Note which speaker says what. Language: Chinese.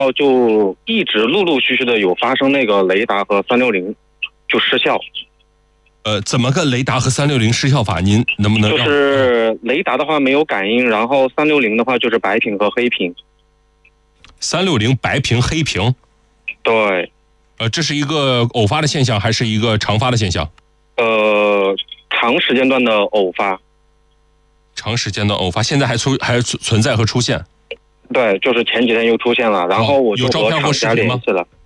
Speaker 1: 后就一直陆陆续续的有发生那个雷达和360就失效。
Speaker 2: 怎么个雷达和360失效法？您能不能
Speaker 1: 就是雷达的话没有感应，然后360的话就是白屏和黑屏。
Speaker 2: 360白屏黑屏？
Speaker 1: 对。
Speaker 2: 这是一个偶发的现象还是一个常发的现象？
Speaker 1: 长时间段的偶发。
Speaker 2: 长时间的偶发，现在还存在和出现？
Speaker 1: 对，就是前几天又出现了，然后我就和厂家联系了。